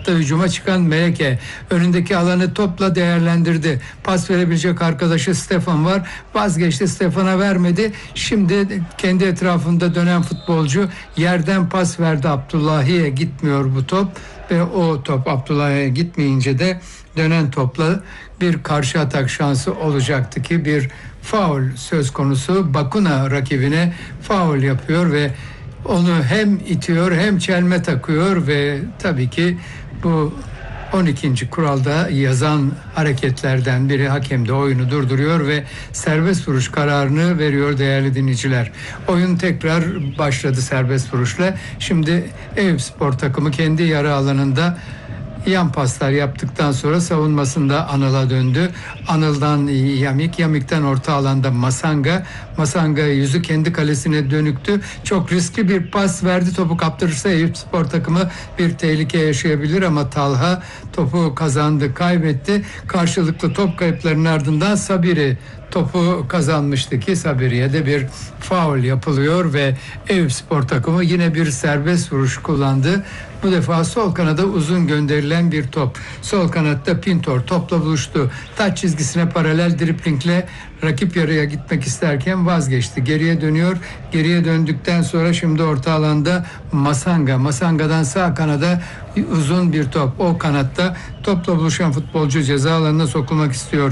kanatta hücuma çıkan Meleke önündeki alanı topla değerlendirdi. Pas verebilecek arkadaşı Stefan var. Vazgeçti, Stefan'a vermedi. Şimdi kendi etrafında dönen futbolcu yerden pas verdi. Abdullahi'ye gitmiyor bu top ve o top Abdullahi'ye gitmeyince de dönen topla bir karşı atak şansı olacaktı ki bir faul söz konusu. Bakuna rakibine faul yapıyor ve onu hem itiyor hem çelme takıyor ve tabii ki bu 12. kuralda yazan hareketlerden biri. Hakem de oyunu durduruyor ve serbest vuruş kararını veriyor değerli dinleyiciler. Oyun tekrar başladı serbest vuruşla. Şimdi Eyüpspor takımı kendi yarı alanında yan paslar yaptıktan sonra savunmasında Anıl'a döndü. Anıl'dan Yamik'ten orta alanda Masanga yüzü kendi kalesine dönüktü. Çok riskli bir pas verdi. Topu kaptırırsa Eyüpspor takımı bir tehlike yaşayabilir ama Talha topu kazandı, kaybetti. Karşılıklı top kayıplarının ardından Sabiri topu kazanmıştı ki Sabiri'ye de bir faul yapılıyor ve Eyüpspor takımı yine bir serbest vuruş kullandı. Bu defa sol kanada uzun gönderilen bir top. Sol kanatta Pintor topla buluştu. Taç çizgisine paralel driplingle rakip yarıya gitmek isterken vazgeçti. Geriye dönüyor. Geriye döndükten sonra şimdi orta alanda Masanga'dan sağ kanada uzun bir top. O kanatta topla buluşan futbolcu ceza alanına sokulmak istiyor.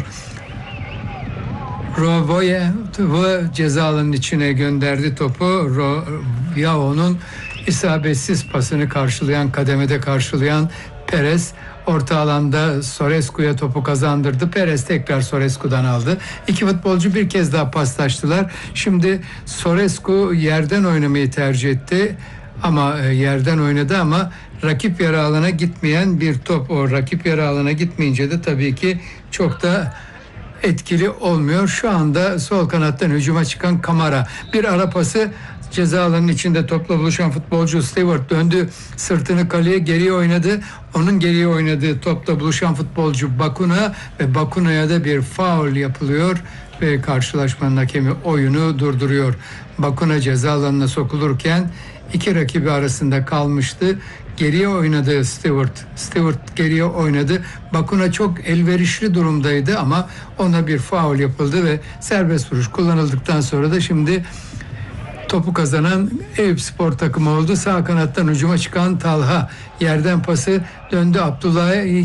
Rovoye ceza alanının içine gönderdi topu. Yao'nun isabetsiz pasını kademede karşılayan Perez orta alanda Sorescu'ya topu kazandırdı. Perez tekrar Sorescu'dan aldı. İki futbolcu bir kez daha paslaştılar. Şimdi Sorescu yerden oynamayı tercih etti. Yerden oynadı ama rakip yarı alana gitmeyen bir top. O rakip yarı alana gitmeyince de tabii ki çok da etkili olmuyor. Şu anda sol kanattan hücuma çıkan Kamara. Bir ara pası ceza alanının içinde topla buluşan futbolcu Stewart döndü. Sırtını kaleye geriye oynadı. Onun geriye oynadığı topla buluşan futbolcu Bakuna ve Bakuna'ya da bir faul yapılıyor ve karşılaşmanın hakemi oyunu durduruyor. Bakuna ceza alanına sokulurken iki rakibi arasında kalmıştı. Geriye oynadı Stewart geriye oynadı. Bakuna çok elverişli durumdaydı ama ona bir faul yapıldı ve serbest vuruş kullanıldıktan sonra da şimdi topu kazanan Eyüpspor takımı oldu. Sağ kanattan hücuma çıkan Talha yerden pası döndü Abdullah'a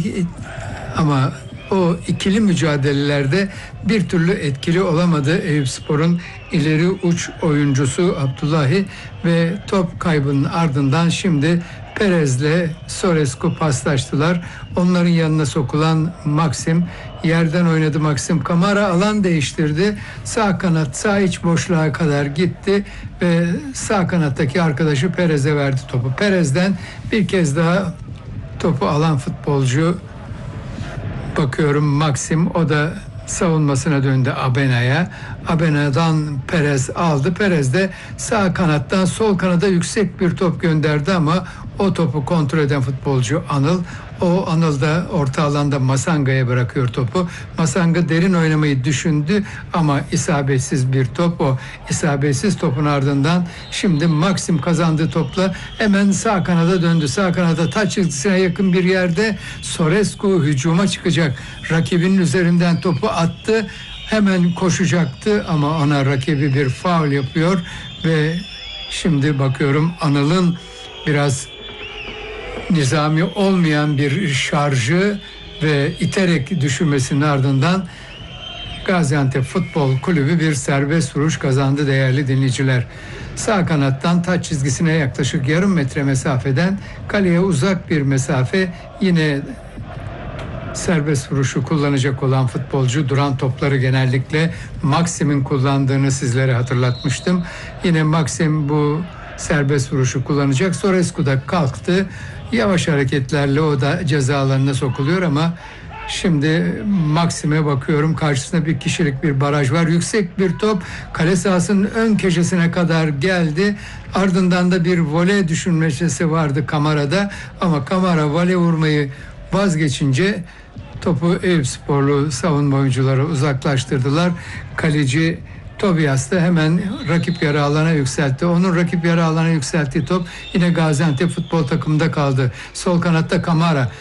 ama o ikili mücadelelerde bir türlü etkili olamadı Eyüpspor'un ileri uç oyuncusu Abdullahi ve top kaybının ardından şimdi Perez'le Sorescu paslaştılar. Onların yanına sokulan Maxim yerden oynadı. Maxim Kamara alan değiştirdi. Sağ iç boşluğa kadar gitti ve sağ kanattaki arkadaşı Perez'e verdi topu. Perez'den bir kez daha topu alan futbolcu bakıyorum Maxim, o da savunmasına döndü Abena'ya. Abena'dan Perez aldı. Perez de sağ kanattan sol kanada yüksek bir top gönderdi ama o topu kontrol eden futbolcu Anıl. O Anıl da orta alanda Masanga'ya bırakıyor topu. Masanga derin oynamayı düşündü ama isabetsiz bir top. O isabetsiz topun ardından şimdi Maxim kazandığı topla hemen sağ kanada döndü. Sağ kanada taç çizgisine yakın bir yerde Sorescu hücuma çıkacak. Rakibinin üzerinden topu attı. Hemen koşacaktı ama ona rakibi bir faul yapıyor ve şimdi bakıyorum Anıl'ın biraz nizami olmayan bir şarjı ve iterek düşürmesinin ardından Gaziantep Futbol Kulübü bir serbest vuruş kazandı değerli dinleyiciler. Sağ kanattan taç çizgisine yaklaşık yarım metre mesafeden kaleye uzak bir mesafe, yine serbest vuruşu kullanacak olan futbolcu duran topları genellikle Maxim'in kullandığını sizlere hatırlatmıştım. Yine Maxim bu serbest vuruşu kullanacak. Sorescu da kalktı. Yavaş hareketlerle o da ceza alanına sokuluyor ama şimdi Maxim'e bakıyorum. Karşısında bir kişilik bir baraj var. Yüksek bir top kale sahasının ön köşesine kadar geldi. Ardından da bir voley düşünmesi vardı Kamara'da ama Kamara voley vurmayı vazgeçince topu Eyüpsporlu savunma oyuncuları uzaklaştırdılar. Kaleci Tobias da hemen rakip yarı alana yükseltti. Onun rakip yarı alana yükselttiği top yine Gaziantep futbol takımında kaldı. Sol kanatta Kamara.